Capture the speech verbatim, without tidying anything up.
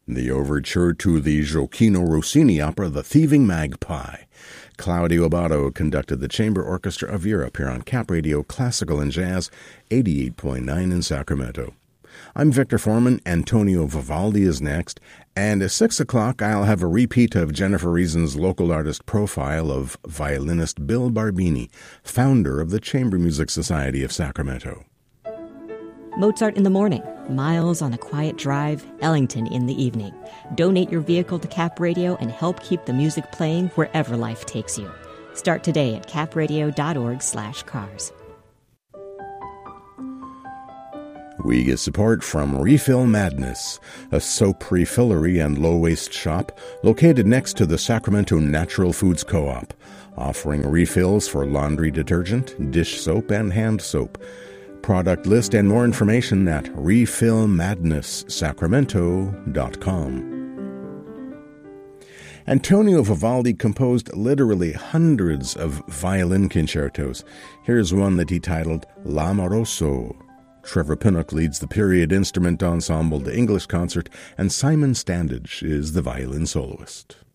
The overture to the Gioacchino Rossini opera The Thieving Magpie. Claudio Abbado conducted the Chamber Orchestra of Europe here on Cap Radio Classical and Jazz, eighty-eight point nine in Sacramento. I'm Victor Foreman. Antonio Vivaldi is next, and at six o'clock I'll have a repeat of Jennifer Reason's local artist profile of violinist Bill Barbini, founder of the Chamber Music Society of Sacramento. Mozart in the morning, Miles on a quiet drive, Ellington in the evening. Donate your vehicle to Cap Radio and help keep the music playing wherever life takes you. Start today at capradio.org slash cars. We get support from Refill Madness, a soap refillery and low-waste shop located next to the Sacramento Natural Foods Co-op, offering refills for laundry detergent, dish soap, and hand soap. Product list and more information at refill madness sacramento dot com. Antonio Vivaldi composed literally hundreds of violin concertos. Here's one that he titled L'Amoroso. Trevor Pinnock leads the period instrument ensemble, the English concert, and Simon Standage is the violin soloist.